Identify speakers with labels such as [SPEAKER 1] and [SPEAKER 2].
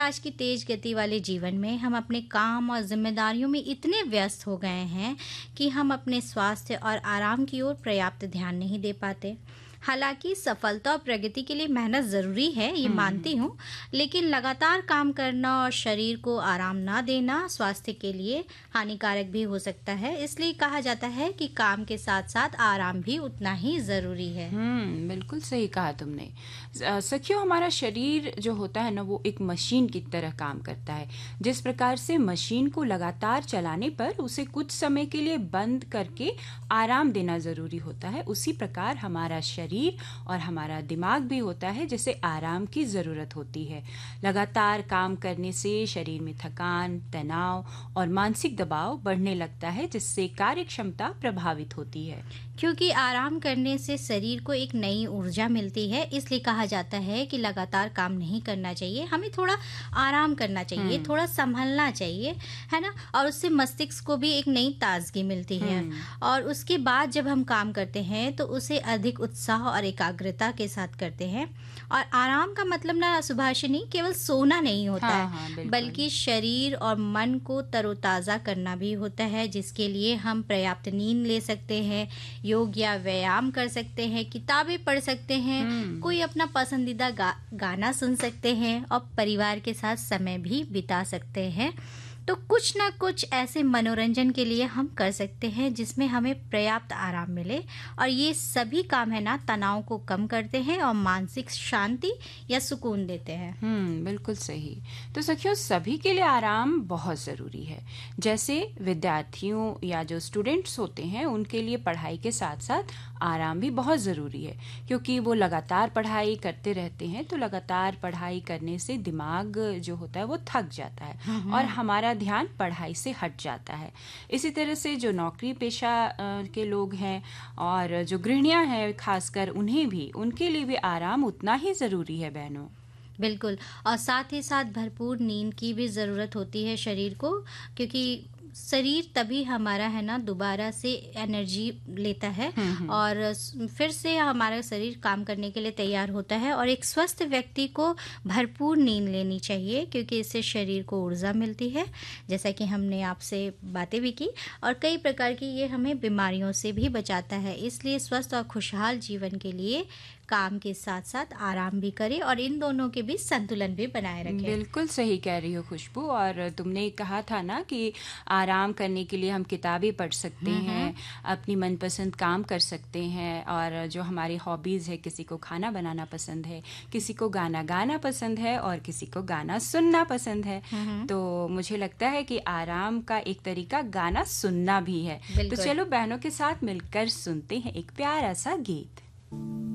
[SPEAKER 1] आज की तेज गति वाले जीवन में हम अपने काम और जिम्मेदारियों में इतने व्यस्त हो गए हैं कि हम अपने स्वास्थ्य और आराम की ओर पर्याप्त ध्यान नहीं दे पाते। हालांकि सफलता और प्रगति के लिए मेहनत ज़रूरी है, ये मानती
[SPEAKER 2] हुँ।
[SPEAKER 1] हूँ, लेकिन लगातार काम करना और शरीर को आराम ना देना स्वास्थ्य के लिए हानिकारक भी हो सकता है। इसलिए कहा जाता है कि काम के साथ-साथ आराम भी उतना ही ज़रूरी है।
[SPEAKER 2] बिल्कुल सही कहा तुमने। सखियों, हमारा शरीर जो होता है ना, वो एक मशीन की तरह काम करता है। जिस प्रकार से मशीन को लगातार चलाने पर उसे कुछ समय के लिए बंद करके आराम देना ज़रूरी होता है, उसी प्रकार हमारा शरीर और हमारा दिमाग भी होता है, जिसे आराम की ज़रूरत होती है। लगातार काम करने से शरीर में थकान, तनाव और मानसिक दबाव बढ़ने लगता है, जिससे कार्य क्षमता प्रभावित होती है।
[SPEAKER 1] क्योंकि आराम करने से शरीर को एक नई ऊर्जा मिलती है, इसलिए कहा जाता है कि लगातार काम नहीं करना चाहिए, हमें थोड़ा आराम करना चाहिए,
[SPEAKER 2] हुँ।
[SPEAKER 1] थोड़ा संभलना चाहिए, है ना? और उससे मस्तिष्क को भी एक नई ताजगी मिलती है।
[SPEAKER 2] हुँ।
[SPEAKER 1] और उसके बाद जब हम काम करते हैं तो उसे अधिक उत्साह और एकाग्रता के साथ करते हैं। और आराम का मतलब ना सुभाषिनी केवल सोना नहीं होता
[SPEAKER 2] हाँ,
[SPEAKER 1] है,
[SPEAKER 2] हाँ, बिल्कुल।
[SPEAKER 1] बल्कि शरीर और मन को तरोताज़ा करना भी होता है, जिसके लिए हम पर्याप्त नींद ले सकते हैं, योग या व्यायाम कर सकते हैं, किताबें पढ़ सकते हैं,
[SPEAKER 2] हुँ।
[SPEAKER 1] कोई अपना पसंदीदा गाना सुन सकते हैं और परिवार के साथ समय भी बिता सकते हैं। तो कुछ ना कुछ ऐसे मनोरंजन के लिए हम कर सकते हैं जिसमें हमें पर्याप्त आराम मिले, और ये सभी काम है ना तनाव को कम करते हैं और मानसिक शांति या सुकून देते हैं।
[SPEAKER 2] बिल्कुल सही। तो सखियों, सभी के लिए आराम बहुत ज़रूरी है। जैसे विद्यार्थियों या जो स्टूडेंट्स होते हैं, उनके लिए पढ़ाई के साथ-साथ आराम भी बहुत ज़रूरी है, क्योंकि वो लगातार पढ़ाई करते रहते हैं, तो लगातार पढ़ाई करने से दिमाग जो होता है वो थक जाता है और हमारा ध्यान पढ़ाई से हट जाता है। इसी तरह से जो नौकरी पेशा के लोग हैं और जो गृहिणियाँ हैं खासकर, उन्हें भी उनके लिए भी आराम उतना ही ज़रूरी है बहनों।
[SPEAKER 1] बिल्कुल। और साथ ही साथ भरपूर नींद की भी ज़रूरत होती है शरीर को, क्योंकि शरीर तभी हमारा है ना दोबारा से एनर्जी लेता है
[SPEAKER 2] हुँ, हुँ।
[SPEAKER 1] और फिर से हमारा शरीर काम करने के लिए तैयार होता है। और एक स्वस्थ व्यक्ति को भरपूर नींद लेनी चाहिए, क्योंकि इससे शरीर को ऊर्जा मिलती है, जैसा कि हमने आपसे बातें भी की, और कई प्रकार की ये हमें बीमारियों से भी बचाता है। इसलिए स्वस्थ और खुशहाल जीवन के लिए काम के साथ साथ आराम भी करें और इन दोनों के बीच संतुलन भी बनाए रखें।
[SPEAKER 2] बिल्कुल सही कह रही हो खुशबू। और तुमने कहा था ना कि आराम करने के लिए हम किताबें पढ़ सकते हैं, अपनी मनपसंद काम कर सकते हैं, और जो हमारी हॉबीज़ है, किसी को खाना बनाना पसंद है, किसी को गाना गाना पसंद है और किसी को गाना सुनना पसंद है। तो मुझे लगता है कि आराम का एक तरीका गाना सुनना भी है। तो
[SPEAKER 1] बिल्कुल।
[SPEAKER 2] चलो बहनों के साथ मिलकर सुनते हैं एक प्यारा सा गीत।